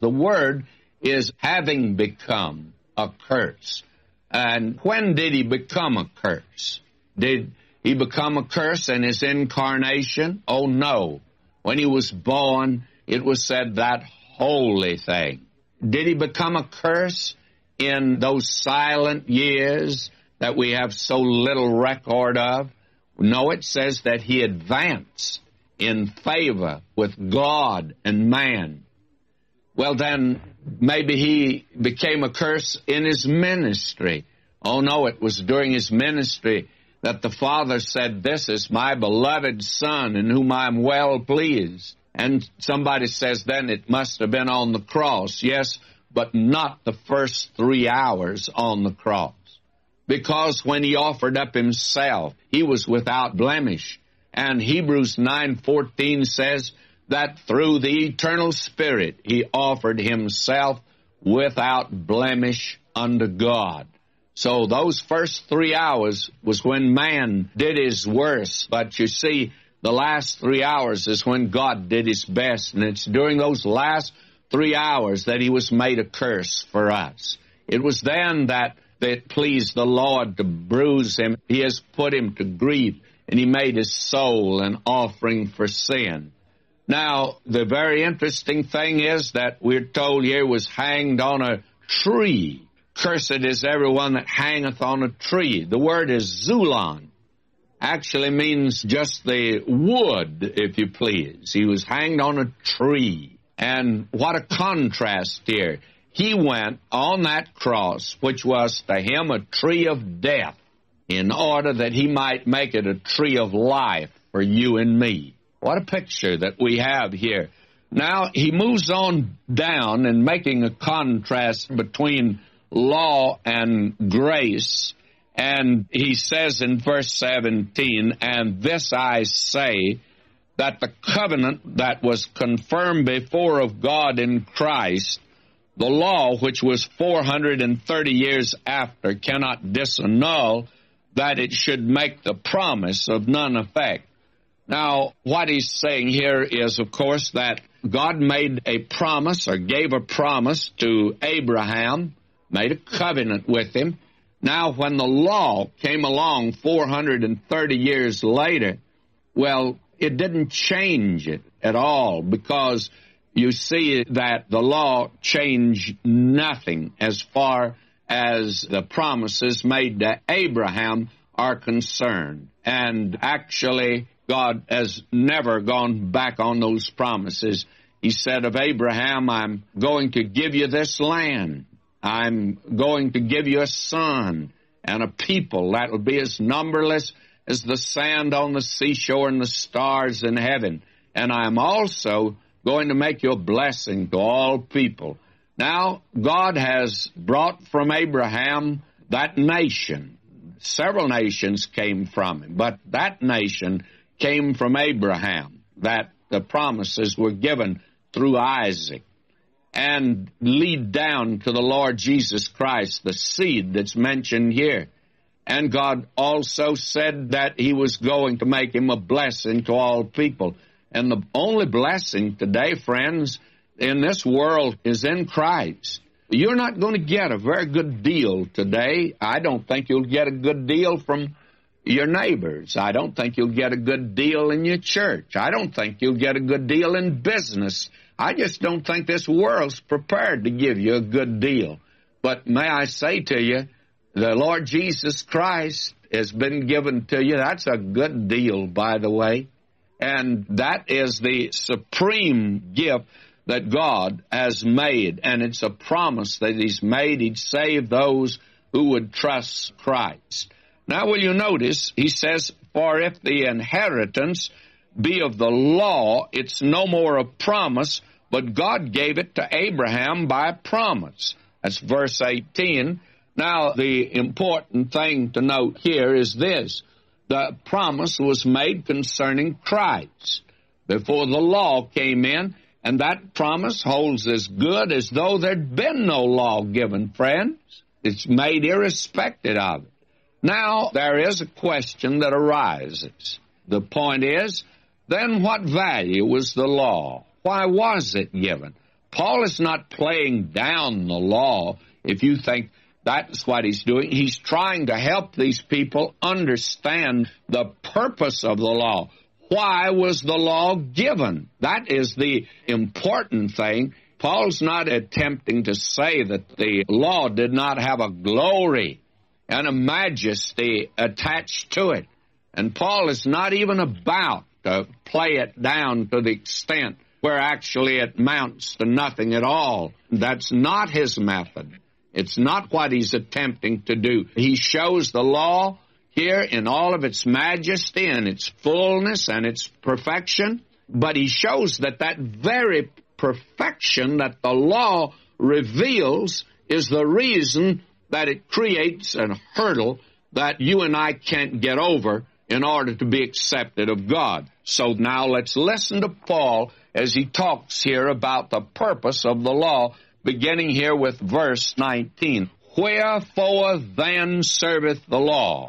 The word is having become a curse. And when did he become a curse? Did he become a curse in his incarnation? Oh, no. When he was born, it was said that holy thing. Did he become a curse in those silent years that we have so little record of? No, it says that he advanced in favor with God and man. Well, then, maybe he became a curse in his ministry. Oh, no, it was during his ministry that the Father said, "This is my beloved Son in whom I am well pleased." And somebody says then it must have been on the cross. Yes, but not the first 3 hours on the cross. Because when he offered up himself, he was without blemish. And Hebrews 9:14 says that through the eternal Spirit, he offered himself without blemish unto God. So those first 3 hours was when man did his worst. But you see, the last 3 hours is when God did his best. And it's during those last 3 hours that he was made a curse for us. It was then that it pleased the Lord to bruise him. He has put him to grief, and he made his soul an offering for sin. Now, the very interesting thing is that we're told here was hanged on a tree. Cursed is everyone that hangeth on a tree. The word is zulon. Actually means just the wood, if you please. He was hanged on a tree. And what a contrast here. He went on that cross, which was to him a tree of death, in order that he might make it a tree of life for you and me. What a picture that we have here. Now, he moves on down in making a contrast between law and grace. And he says in verse 17, "And this I say, that the covenant that was confirmed before of God in Christ, the law which was 430 years after, cannot disannul, that it should make the promise of none effect." Now, what he's saying here is, of course, that God made a promise or gave a promise to Abraham, made a covenant with him. Now, when the law came along 430 years later, well, it didn't change it at all, because you see that the law changed nothing as far as the promises made to Abraham are concerned. And actually, God has never gone back on those promises. He said of Abraham, "I'm going to give you this land. I'm going to give you a son and a people that will be as numberless as the sand on the seashore and the stars in heaven. And I'm also going to make you a blessing to all people." Now, God has brought from Abraham that nation. Several nations came from him, but that nation came from Abraham, that the promises were given through Isaac, and lead down to the Lord Jesus Christ, the seed that's mentioned here. And God also said that he was going to make him a blessing to all people. And the only blessing today, friends, in this world is in Christ. You're not going to get a very good deal today. I don't think you'll get a good deal from your neighbors. I don't think you'll get a good deal in your church. I don't think you'll get a good deal in business. I just don't think this world's prepared to give you a good deal. But may I say to you, the Lord Jesus Christ has been given to you. That's a good deal, by the way. And that is the supreme gift that God has made. And it's a promise that he's made. He'd save those who would trust Christ. Now, will you notice, he says, "For if the inheritance be of the law, it's no more a promise, but God gave it to Abraham by promise." That's verse 18. Now, the important thing to note here is this. The promise was made concerning Christ before the law came in, and that promise holds as good as though there'd been no law given, friends. It's made irrespective of it. Now, there is a question that arises. The point is, then what value was the law? Why was it given? Paul is not playing down the law, if you think that's what he's doing. He's trying to help these people understand the purpose of the law. Why was the law given? That is the important thing. Paul's not attempting to say that the law did not have a glory and a majesty attached to it. And Paul is not even about to play it down to the extent where actually it amounts to nothing at all. That's not his method. It's not what he's attempting to do. He shows the law here in all of its majesty and its fullness and its perfection, but he shows that that very perfection that the law reveals is the reason that it creates a hurdle that you and I can't get over in order to be accepted of God. So now let's listen to Paul as he talks here about the purpose of the law, beginning here with verse 19. Wherefore then serveth the law?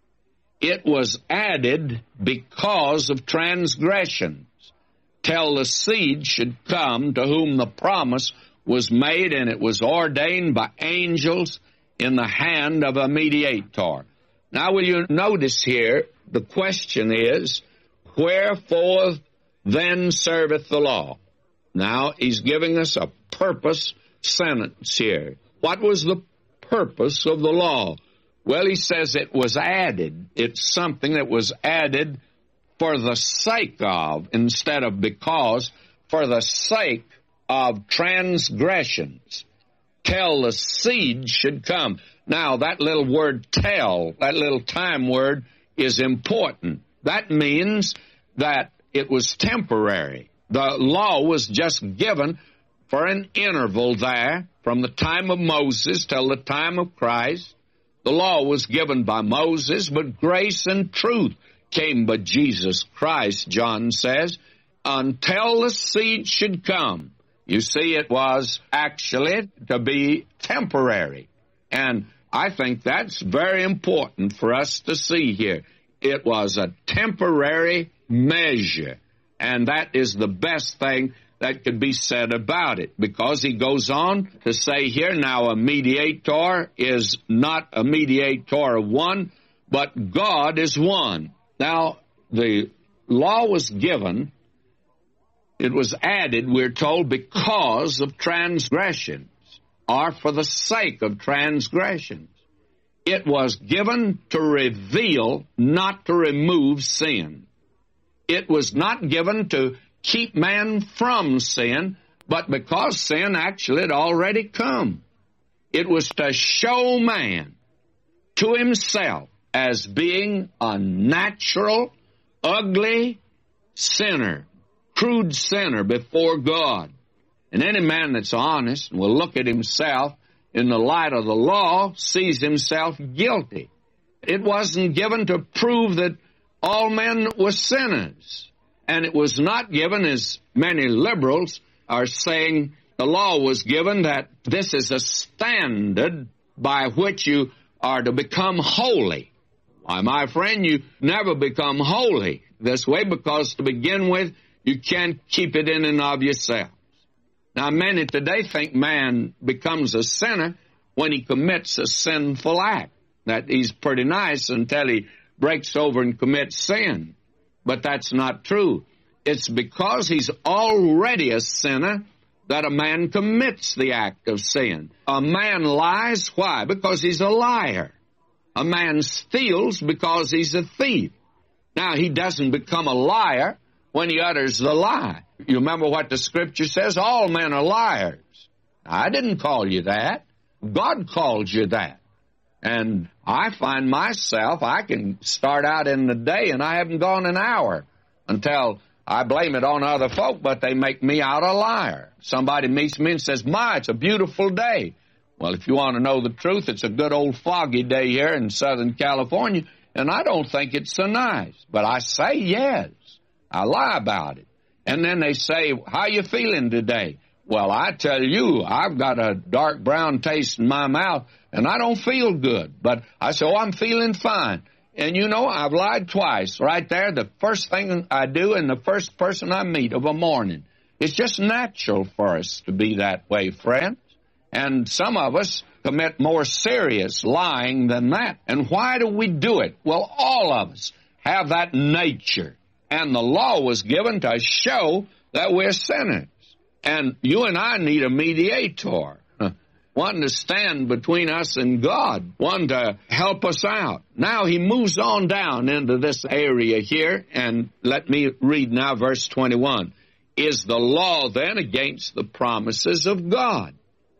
It was added because of transgressions, till the seed should come to whom the promise was made, and it was ordained by angels in the hand of a mediator. Now will you notice here, the question is, wherefore then serveth the law? Now he's giving us a purpose sentence here. What was the purpose of the law? Well, he says it was added. It's something that was added for the sake of, instead of because, for the sake of transgressions, till the seed should come. Now, that little word till, that little time word, is important. That means that it was temporary. The law was just given for an interval there, from the time of Moses till the time of Christ. The law was given by Moses, but grace and truth came by Jesus Christ, John says, until the seed should come. You see, it was actually to be temporary. And I think that's very important for us to see here. It was a temporary measure, and that is the best thing that could be said about it, because he goes on to say here, now a mediator is not a mediator of one, but God is one. Now, the law was given, it was added, we're told, because of transgressions, or for the sake of transgressions. It was given to reveal, not to remove sin. It was not given to keep man from sin, but because sin actually had already come. It was to show man to himself as being a natural, ugly sinner, crude sinner before God. And any man that's honest and will look at himself in the light of the law sees himself guilty. It wasn't given to prove that all men were sinners. And it was not given, as many liberals are saying, the law was given that this is a standard by which you are to become holy. Why, my friend, you never become holy this way, because to begin with, you can't keep it in and of yourself. Now, many today think man becomes a sinner when he commits a sinful act, that he's pretty nice until he breaks over and commits sin. But that's not true. It's because he's already a sinner that a man commits the act of sin. A man lies, why? Because he's a liar. A man steals because he's a thief. Now, he doesn't become a liar when he utters the lie. You remember what the Scripture says? All men are liars. I didn't call you that. God called you that. And I find myself, I can start out in the day and I haven't gone an hour until I blame it on other folk, but they make me out a liar. Somebody meets me and says, "My, it's a beautiful day." Well, if you want to know the truth, it's a good old foggy day here in Southern California, and I don't think it's so nice. But I say yes. I lie about it. And then they say, "How you feeling today?" Well, I tell you, I've got a dark brown taste in my mouth, and I don't feel good. But I say, "Oh, I'm feeling fine." And you know, I've lied twice. Right there, the first thing I do and the first person I meet of a morning It's just natural for us to be that way, friends. And some of us commit more serious lying than that. And why do we do it? Well, all of us have that nature. And the law was given to show that we're sinners. And you and I need a mediator, one to stand between us and God, one to help us out. Now he moves on down into this area here, and let me read now verse 21. Is the law then against the promises of God?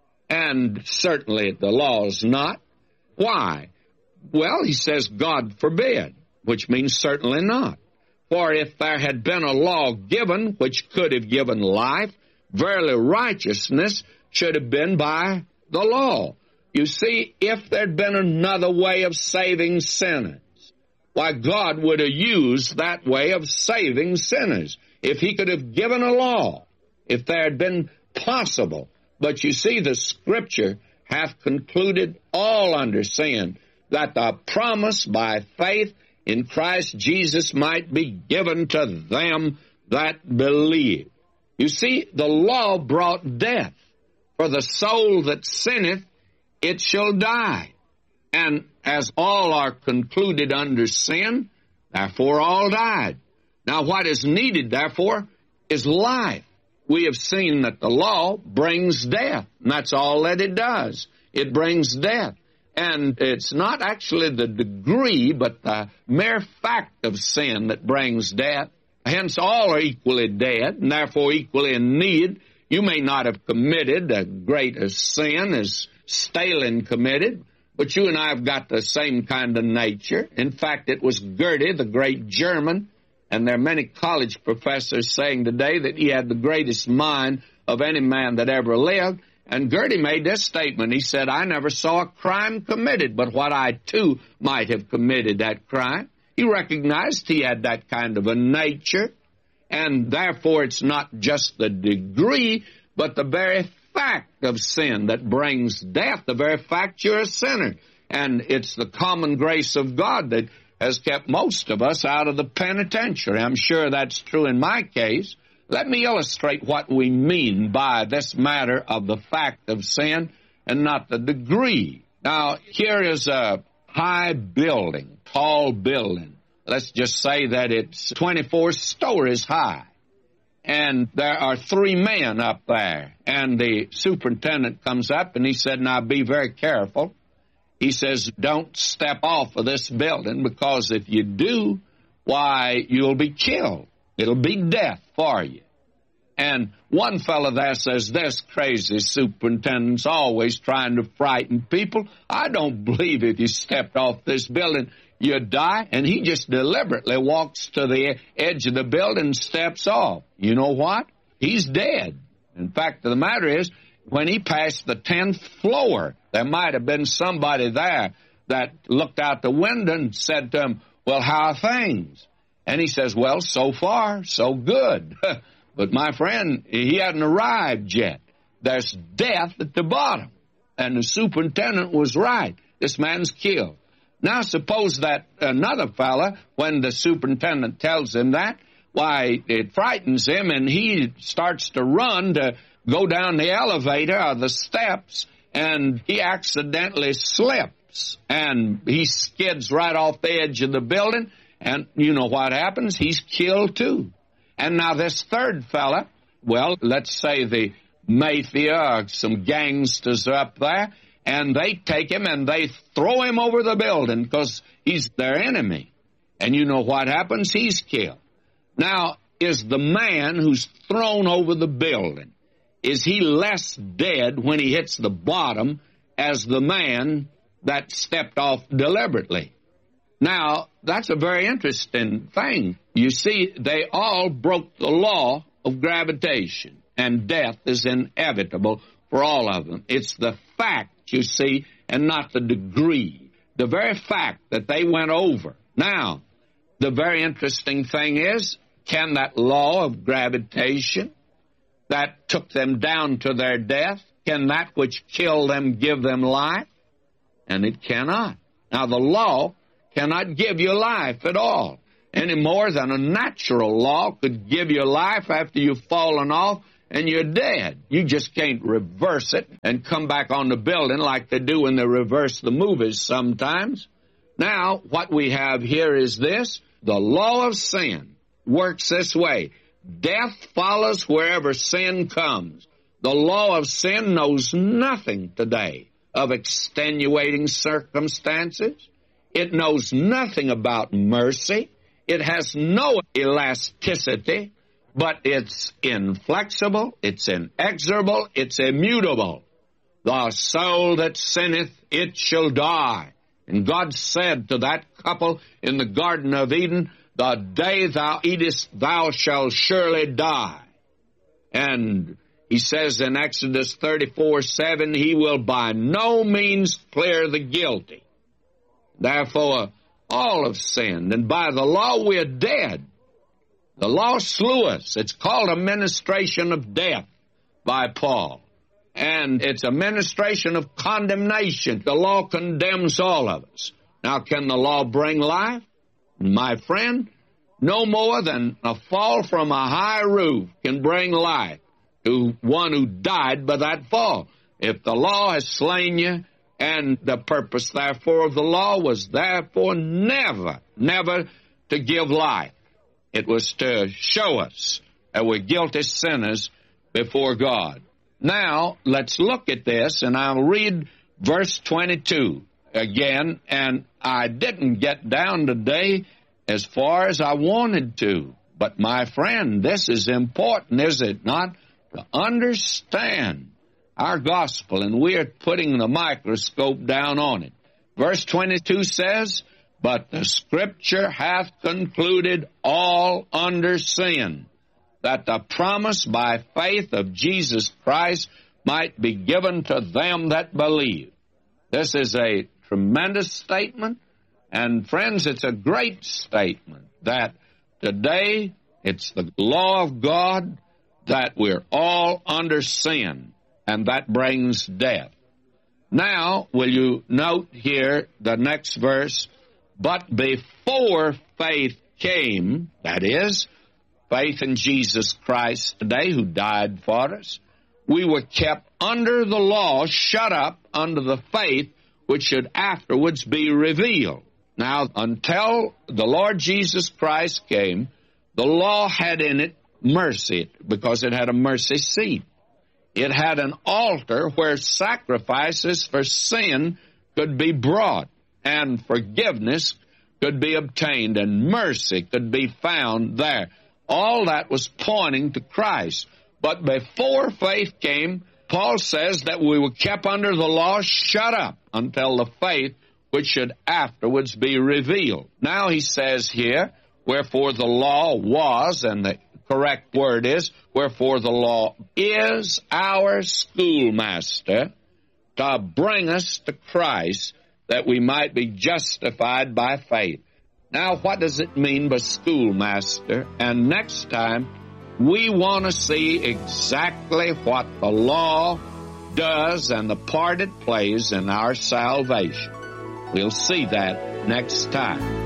And certainly the law is not. Why? Well, he says, God forbid, which means certainly not. For if there had been a law given which could have given life, verily righteousness should have been by the law. You see, if there'd been another way of saving sinners, why, God would have used that way of saving sinners. If he could have given a law, if there had been possible. But you see, the Scripture hath concluded all under sin, that the promise by faith in Christ Jesus might be given to them that believe. You see, the law brought death. For the soul that sinneth, it shall die. And as all are concluded under sin, therefore all died. Now what is needed, therefore, is life. We have seen that the law brings death, and that's all that it does. It brings death. And it's not actually the degree, but the mere fact of sin that brings death. Hence, all are equally dead, and therefore equally in need. You may not have committed a greater sin as Stalin committed, but you and I have got the same kind of nature. In fact, it was Goethe, the great German, and there are many college professors saying today that he had the greatest mind of any man that ever lived. And Goethe made this statement. He said, I never saw a crime committed, but what I too might have committed that crime. He recognized he had that kind of a nature, and therefore it's not just the degree, but the very fact of sin that brings death, the very fact you're a sinner. And it's the common grace of God that has kept most of us out of the penitentiary. I'm sure that's true in my case. Let me illustrate what we mean by this matter of the fact of sin and not the degree. Now, here is a high building, tall building. Let's just say that it's 24 stories high. And there are 3 men up there. And the superintendent comes up and he said, now be very careful. He says, don't step off of this building, because if you do, why, you'll be killed. It'll be death for you. And one fellow there says, this crazy superintendent's always trying to frighten people. I don't believe if you stepped off this building, you'd die. And he just deliberately walks to the edge of the building and steps off. You know what? He's dead. In fact, the matter is, when he passed the 10th floor, there might have been somebody there that looked out the window and said to him, well, how are things? And he says, well, so far, so good. But my friend, he hadn't arrived yet. There's death at the bottom. And the superintendent was right. This man's killed. Now suppose that another fella, when the superintendent tells him that, why, it frightens him and he starts to run to go down the elevator or the steps, and he accidentally slips and he skids right off the edge of the building, and you know what happens? He's killed too. And now this third fella, well, let's say the mafia or some gangsters are up there, and they take him and they throw him over the building because he's their enemy. And you know what happens? He's killed. Now, is the man who's thrown over the building, is he less dead when he hits the bottom as the man that stepped off deliberately? Now, that's a very interesting thing. You see, they all broke the law of gravitation, and death is inevitable for all of them. It's the fact, you see, and not the degree. The very fact that they went over. Now, the very interesting thing is, can that law of gravitation that took them down to their death, can that which killed them give them life? And it cannot. Now, the law cannot give you life at all, any more than a natural law could give you life after you've fallen off and you're dead. You just can't reverse it and come back on the building like they do when they reverse the movies sometimes. Now, what we have here is this. The law of sin works this way. Death follows wherever sin comes. The law of sin knows nothing today of extenuating circumstances. It knows nothing about mercy. It has no elasticity, but it's inflexible, it's inexorable, it's immutable. The soul that sinneth, it shall die. And God said to that couple in the Garden of Eden, the day thou eatest, thou shalt surely die. And he says in Exodus 34:7, he will by no means clear the guilty. Therefore, all have sinned, and by the law we're dead. The law slew us. It's called a ministration of death by Paul. And it's a ministration of condemnation. The law condemns all of us. Now, can the law bring life? My friend, no more than a fall from a high roof can bring life to one who died by that fall. If the law has slain you, and the purpose, therefore, of the law was therefore never to give life. It was to show us that we're guilty sinners before God. Now, let's look at this, and I'll read verse 22 again, and I didn't get down today as far as I wanted to. But, my friend, this is important, is it not? To understand our gospel, and we're putting the microscope down on it. Verse 22 says, but the Scripture hath concluded all under sin, that the promise by faith of Jesus Christ might be given to them that believe. This is a tremendous statement, and friends, it's a great statement that today it's the law of God that we're all under sin. And that brings death. Now, will you note here the next verse? But before faith came, that is, faith in Jesus Christ today, who died for us, we were kept under the law, shut up under the faith which should afterwards be revealed. Now, until the Lord Jesus Christ came, the law had in it mercy, because it had a mercy seat. It had an altar where sacrifices for sin could be brought, and forgiveness could be obtained, and mercy could be found there. All that was pointing to Christ. But before faith came, Paul says that we were kept under the law, shut up, until the faith which should afterwards be revealed. Now he says here, wherefore the law was, and the correct word is, wherefore the law is our schoolmaster to bring us to Christ, that we might be justified by faith. Now, what does it mean by schoolmaster? And next time, we want to see exactly what the law does and the part it plays in our salvation. We'll see that next time.